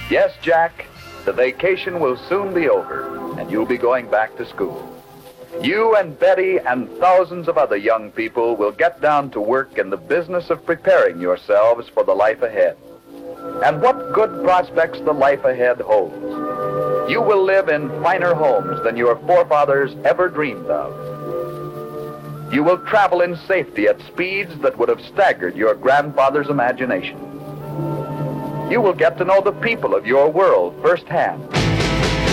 Yes, Jack, the vacation will soon be over, and you'll be going back to school. You and Betty and thousands of other young people will get down to work in the business of preparing yourselves for the life ahead. And what good prospects the life ahead holds. You will live in finer homes than your forefathers ever dreamed of. You will travel in safety at speeds that would have staggered your grandfather's imagination. You will get to know the people of your world firsthand.